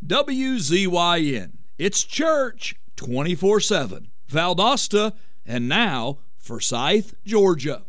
WZYN. It's church 24/7. Valdosta and now Forsyth, Georgia.